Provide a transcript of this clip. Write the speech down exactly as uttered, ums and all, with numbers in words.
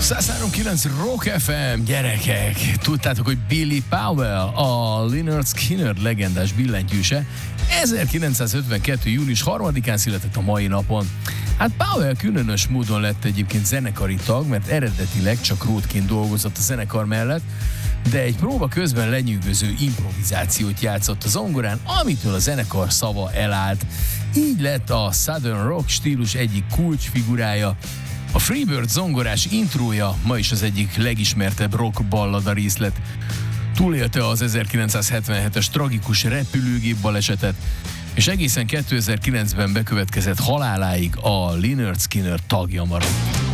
száz három kilenc Rock ef em, gyerekek! Tudtátok, hogy Billy Powell, a Lynyrd Skynyrd legendás billentyűse ezerkilencszázötvenkettő. június harmadikán született a mai napon. Hát Powell különös módon lett egyébként zenekari tag, mert eredetileg csak rótként dolgozott a zenekar mellett, de egy próba közben lenyűgöző improvizációt játszott a zongorán, amitől a zenekar szava elállt. Így lett a Southern Rock stílus egyik kulcsfigurája. A Freebird zongorás intrója ma is az egyik legismertebb rock ballada részlet. Túlélte az ezerkilencszázhetvenhetes tragikus repülőgép balesetet, és egészen kétezer-kilencben bekövetkezett haláláig a Lynyrd Skynyrd tagja maradt.